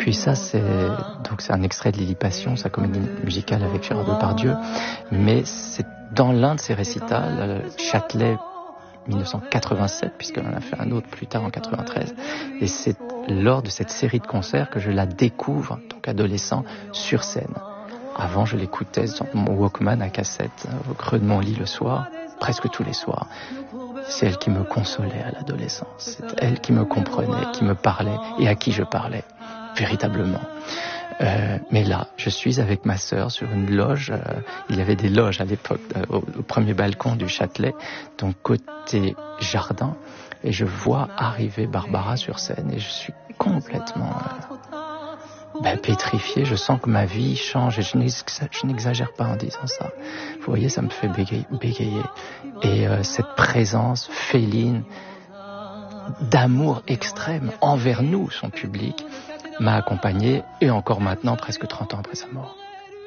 puis ça, c'est un extrait de Lily Passion, sa comédie musicale avec Gérard Depardieu, mais c'est dans l'un de ses récitals, Châtelet 1987, puisqu'on en a fait un autre plus tard en 93, et c'est lors de cette série de concerts que je la découvre, donc adolescent, sur scène. Avant, je l'écoutais sur mon Walkman à cassette, au creux de mon lit le soir, presque tous les soirs. C'est elle qui me consolait à l'adolescence. C'est elle qui me comprenait, qui me parlait et à qui je parlais, véritablement. Mais là, je suis avec ma sœur sur une loge. Il y avait des loges à l'époque au premier balcon du Châtelet, donc côté jardin. Et je vois arriver Barbara sur scène et je suis complètement pétrifié. Je sens que ma vie change et je n'exagère pas en disant ça. Vous voyez, ça me fait bégayer. Et cette présence féline d'amour extrême envers nous, son public, m'a accompagné et encore maintenant, presque 30 ans après sa mort.